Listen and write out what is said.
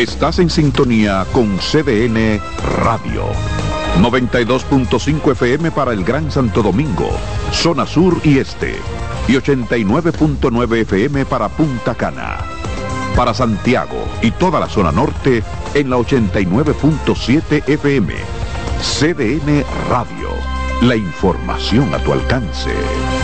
Estás en sintonía con CDN Radio. 92.5 FM para el Gran Santo Domingo, zona sur y este. Y 89.9 FM para Punta Cana. Para Santiago y toda la zona norte en la 89.7 FM. CDN Radio. La información a tu alcance.